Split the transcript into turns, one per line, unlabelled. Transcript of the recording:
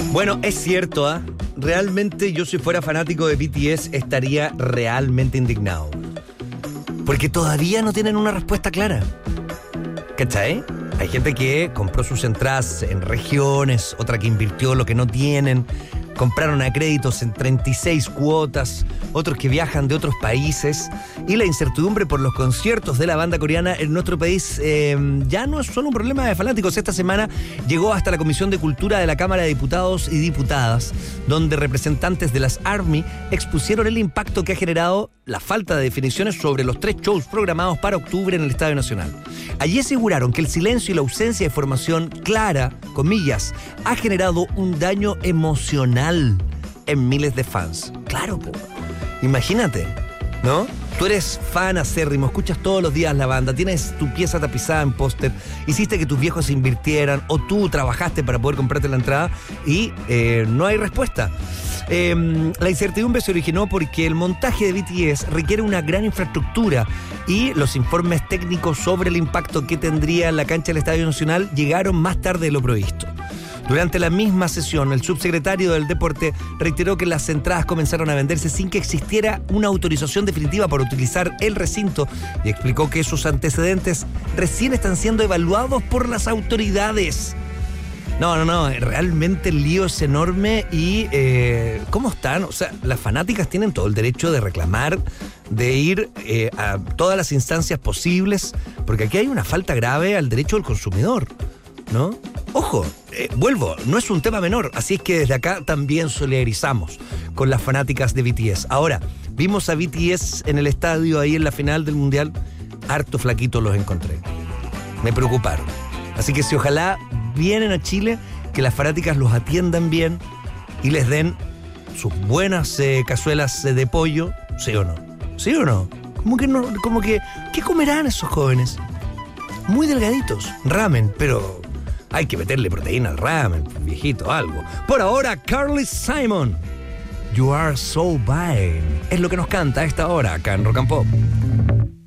Bueno, es cierto, ¿ah? Realmente yo, si fuera fanático de BTS, estaría realmente indignado. Porque todavía no tienen una respuesta clara. ¿Cachai? Hay gente que compró sus entradas en regiones, otra que invirtió lo que no tienen, compraron a créditos en 36 cuotas, otros que viajan de otros países, y la incertidumbre por los conciertos de la banda coreana en nuestro país ya no es solo un problema de fanáticos. Esta semana llegó hasta la Comisión de Cultura de la Cámara de Diputados y Diputadas, donde representantes de las ARMY expusieron el impacto que ha generado la falta de definiciones sobre los 3 shows programados para octubre en el Estadio Nacional. Allí aseguraron que el silencio y la ausencia de información clara, comillas, ha generado un daño emocional en miles de fans. Claro, po. Imagínate, ¿no? Tú eres fan acérrimo, escuchas todos los días la banda, tienes tu pieza tapizada en póster, hiciste que tus viejos se invirtieran o tú trabajaste para poder comprarte la entrada y no hay respuesta. La incertidumbre se originó porque el montaje de BTS requiere una gran infraestructura y los informes técnicos sobre el impacto que tendría la cancha del Estadio Nacional llegaron más tarde de lo previsto. Durante la misma sesión, el subsecretario del Deporte reiteró que las entradas comenzaron a venderse sin que existiera una autorización definitiva para utilizar el recinto y explicó que esos antecedentes recién están siendo evaluados por las autoridades. No, realmente el lío es enorme y ¿cómo están? O sea, las fanáticas tienen todo el derecho de reclamar, de ir a todas las instancias posibles, porque aquí hay una falta grave al derecho del consumidor, ¿no? Ojo, vuelvo, no es un tema menor, así es que desde acá también solidarizamos con las fanáticas de BTS. Ahora, vimos a BTS en el estadio ahí en la final del Mundial, harto flaquitos los encontré, me preocuparon. Así que si ojalá vienen a Chile, que las fanáticas los atiendan bien y les den sus buenas cazuelas de pollo, ¿sí o no? ¿Sí o no? ¿Qué comerán esos jóvenes? Muy delgaditos, ramen, pero hay que meterle proteína al ramen, viejito, algo. Por ahora, Carly Simon, You Are So Fine, es lo que nos canta a esta hora acá en Rock and Pop.